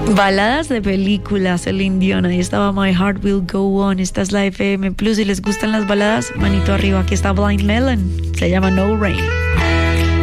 Baladas de películas, Celine Dion. Ahí estaba My Heart Will Go On. Esta es la FM Plus. Si les gustan las baladas, manito arriba. Aquí está Blind Melon. Se llama No Rain.